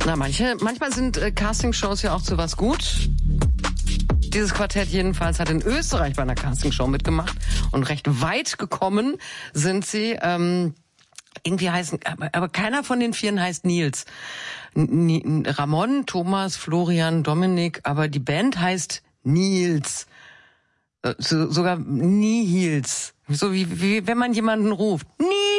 Na, manchmal sind Castingshows ja auch zu was gut. Dieses Quartett jedenfalls hat in Österreich bei einer Castingshow mitgemacht und recht weit gekommen sind sie. Irgendwie heißen, aber keiner von den Vieren heißt Nils. Ramon, Thomas, Florian, Dominik, aber die Band heißt Nils. Sogar Nihils. So wie wenn man jemanden ruft. Nils!